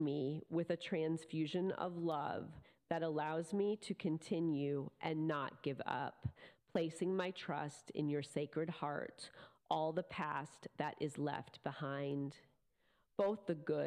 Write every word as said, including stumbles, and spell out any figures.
me with a transfusion of love that allows me to continue and not give up, placing my trust in your sacred heart, all the past that is left behind, both the good